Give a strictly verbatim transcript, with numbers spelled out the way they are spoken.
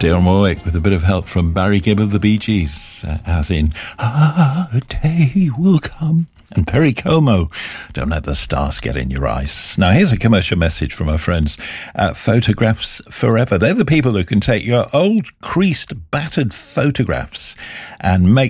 Dionne Warwick with a bit of help from Barry Gibb of the Bee Gees, uh, as in "Ah, a day will come." And Perry Como, "Don't let the stars get in your eyes." Now, here's a commercial message from our friends at Photographs Forever. They're the people who can take your old, creased, battered photographs and make